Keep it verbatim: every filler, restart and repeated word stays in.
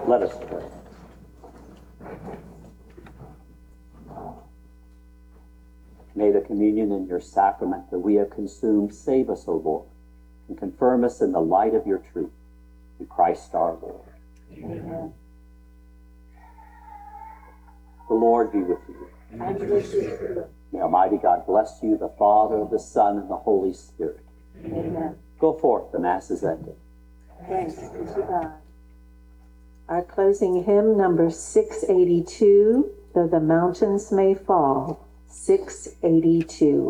Let us pray. May the communion in your sacrament that we have consumed save us, O Lord, and confirm us in the light of your truth. Through Christ our Lord. Amen. The Lord be with you. And with you. May Almighty God bless you, the Father, the Son, and the Holy Spirit. Amen. Go forth, the Mass is ended. Thanks be to God. Our closing hymn, number six eighty-two, Though the Mountains May Fall, six eighty-two.